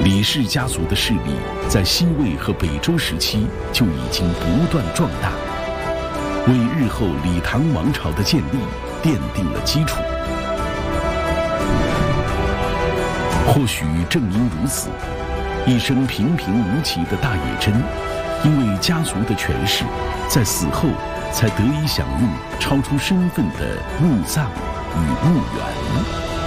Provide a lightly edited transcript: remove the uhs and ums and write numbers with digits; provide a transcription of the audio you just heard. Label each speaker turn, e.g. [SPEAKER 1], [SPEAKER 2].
[SPEAKER 1] 李氏家族的势力在西魏和北周时期就已经不断壮大，为日后李唐王朝的建立奠定了基础。或许正因如此，一生平平无奇的大野真，因为家族的权势，在死后才得以享用超出身份的墓葬与墓园。